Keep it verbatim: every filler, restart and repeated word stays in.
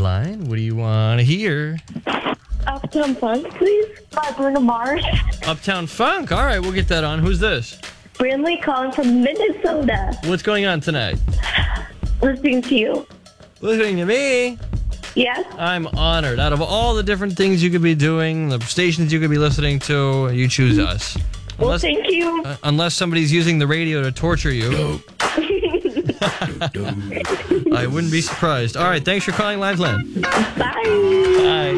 Liveline. What do you want to hear? Uptown Funk, please. By Bruno Mars. Uptown Funk. All right, we'll get that on. Who's this? Brindley calling from Minnesota. What's going on tonight? Listening to you. Listening to me. Yes? I'm honored. Out of all the different things you could be doing, the stations you could be listening to, you choose us. Well, Unless, thank you. uh, unless somebody's using the radio to torture you. I wouldn't be surprised. All right, thanks for calling Liveland. Bye. Bye.